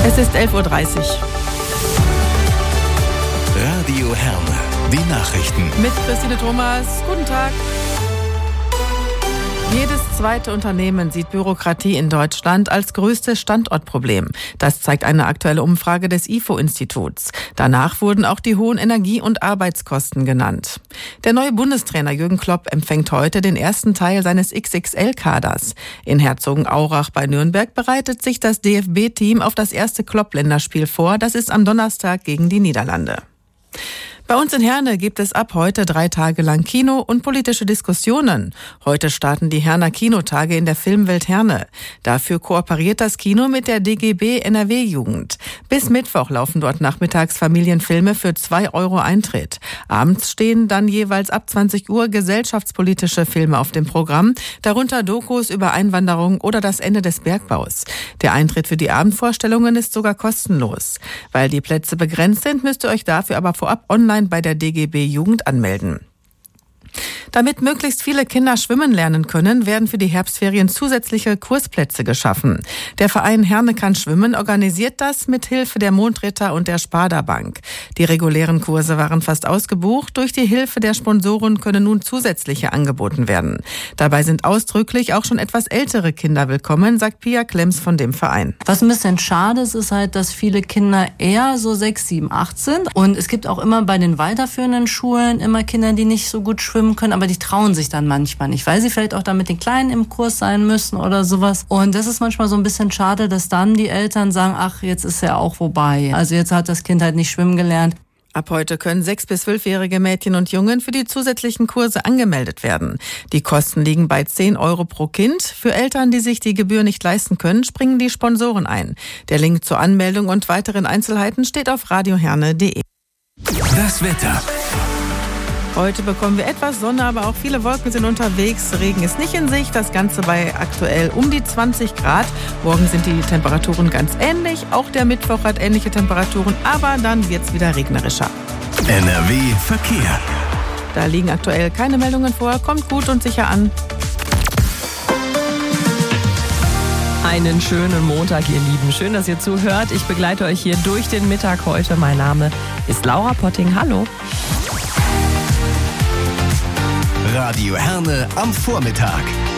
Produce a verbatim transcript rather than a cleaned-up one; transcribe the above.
Es ist elf Uhr dreißig. Radio Herne, die Nachrichten. Mit Christine Thomas. Guten Tag. Jedes zweite Unternehmen sieht Bürokratie in Deutschland als größtes Standortproblem. Das zeigt eine aktuelle Umfrage des I F O-Instituts. Danach wurden auch die hohen Energie- und Arbeitskosten genannt. Der neue Bundestrainer Jürgen Klopp empfängt heute den ersten Teil seines X X L-Kaders. In Herzogenaurach bei Nürnberg bereitet sich das D F B-Team auf das erste Klopp-Länderspiel vor. Das ist am Donnerstag gegen die Niederlande. Bei uns in Herne gibt es ab heute drei Tage lang Kino und politische Diskussionen. Heute starten die Herner Kinotage in der Filmwelt Herne. Dafür kooperiert das Kino mit der D G B N R W-Jugend. Bis Mittwoch laufen dort nachmittags Familienfilme für zwei Euro Eintritt. Abends stehen dann jeweils ab zwanzig Uhr gesellschaftspolitische Filme auf dem Programm, darunter Dokus über Einwanderung oder das Ende des Bergbaus. Der Eintritt für die Abendvorstellungen ist sogar kostenlos. Weil die Plätze begrenzt sind, müsst ihr euch dafür aber vorab online bei der D G B-Jugend anmelden. Damit möglichst viele Kinder schwimmen lernen können, werden für die Herbstferien zusätzliche Kursplätze geschaffen. Der Verein Herne kann schwimmen organisiert das mit Hilfe der Mondritter und der Sparda Bank. Die regulären Kurse waren fast ausgebucht. Durch die Hilfe der Sponsoren können nun zusätzliche angeboten werden. Dabei sind ausdrücklich auch schon etwas ältere Kinder willkommen, sagt Pia Klemms von dem Verein. Was ein bisschen schade ist, ist halt, dass viele Kinder eher so sechs, sieben, acht sind. Und es gibt auch immer bei den weiterführenden Schulen immer Kinder, die nicht so gut schwimmen können, aber die trauen sich dann manchmal nicht, weil sie vielleicht auch da mit den Kleinen im Kurs sein müssen oder sowas. Und das ist manchmal so ein bisschen schade, dass dann die Eltern sagen, ach, jetzt ist ja auch vorbei. Also jetzt hat das Kind halt nicht schwimmen gelernt. Ab heute können sechs- bis zwölfjährige Mädchen und Jungen für die zusätzlichen Kurse angemeldet werden. Die Kosten liegen bei zehn Euro pro Kind. Für Eltern, die sich die Gebühr nicht leisten können, springen die Sponsoren ein. Der Link zur Anmeldung und weiteren Einzelheiten steht auf radioherne punkt de. Das Wetter. Heute bekommen wir etwas Sonne, aber auch viele Wolken sind unterwegs. Regen ist nicht in Sicht. Das Ganze bei aktuell um die zwanzig Grad. Morgen sind die Temperaturen ganz ähnlich. Auch der Mittwoch hat ähnliche Temperaturen, aber dann wird es wieder regnerischer. N R W Verkehr. Da liegen aktuell keine Meldungen vor. Kommt gut und sicher an. Einen schönen Montag, ihr Lieben. Schön, dass ihr zuhört. Ich begleite euch hier durch den Mittag heute. Mein Name ist Laura Potting. Hallo. Radio Herne am Vormittag.